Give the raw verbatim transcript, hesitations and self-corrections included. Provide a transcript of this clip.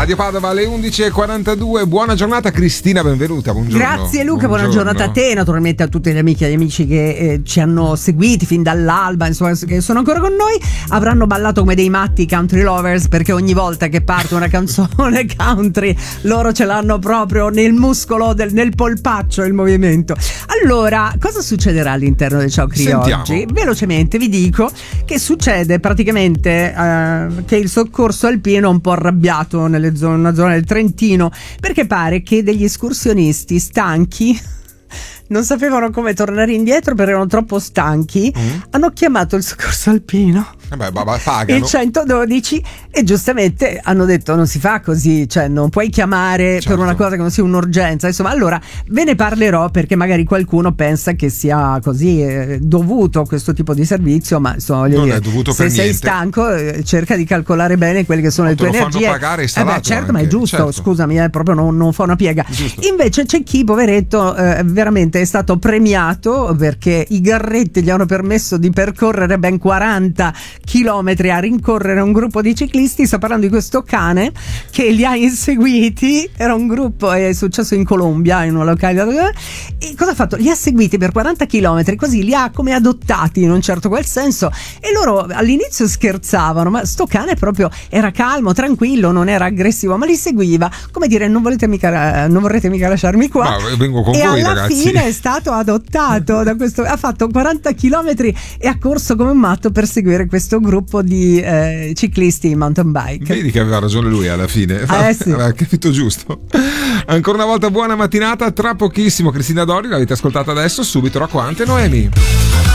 Radio Padova alle undici e quarantadue. Buona giornata Cristina, benvenuta. Buongiorno. Grazie Luca, buona Buongiorno. giornata a te, naturalmente a tutti gli amici e gli amici che eh, ci hanno seguiti fin dall'alba, insomma, che sono ancora con noi. Avranno ballato come dei matti country lovers, perché ogni volta che parte una canzone country loro ce l'hanno proprio nel muscolo, del, nel polpaccio il movimento. Allora, cosa succederà all'interno del Ciao Cri Sentiamo. oggi? Velocemente vi dico che succede praticamente eh, che il soccorso alpino è un po' arrabbiato nelle zone, una zona del Trentino, perché pare che degli escursionisti stanchi non sapevano come tornare indietro perché erano troppo stanchi, mm. hanno chiamato il soccorso alpino. Vabbè, babà, pagano. Il centododici, e giustamente hanno detto non si fa così, cioè non puoi chiamare certo. per una cosa che non sia un'urgenza, insomma. Allora ve ne parlerò, perché magari qualcuno pensa che sia così eh, dovuto questo tipo di servizio, ma insomma, voglio non dire, è dovuto se per sei niente. stanco eh, cerca di calcolare bene quelle che sono o le tue te lo energie. fanno pagare e eh salato beh, certo, anche. ma è giusto, certo. scusami, eh, proprio non, non fa una piega. Giusto. Invece c'è chi, poveretto, eh, veramente è stato premiato perché i Garretti gli hanno permesso di percorrere ben quaranta chilometri a rincorrere un gruppo di ciclisti. Sto parlando di questo cane che li ha inseguiti, era un gruppo, è successo in Colombia, in una località, e cosa ha fatto? Li ha seguiti per quaranta chilometri, così li ha come adottati in un certo qual senso, e loro all'inizio scherzavano, ma sto cane proprio era calmo, tranquillo, non era aggressivo, ma li seguiva come dire non volete mica, non vorrete mica lasciarmi qua. Ma vengo con e voi, alla ragazzi. fine è stato adottato da questo, ha fatto quaranta chilometri e ha corso come un matto per seguire questo gruppo di eh, ciclisti in mountain bike. Vedi che aveva ragione lui alla fine, Eh, sì. aveva capito giusto. Ancora una volta buona mattinata, tra pochissimo Cristina D'Ori, l'avete ascoltata adesso, subito Rocco Hunt e Noemi.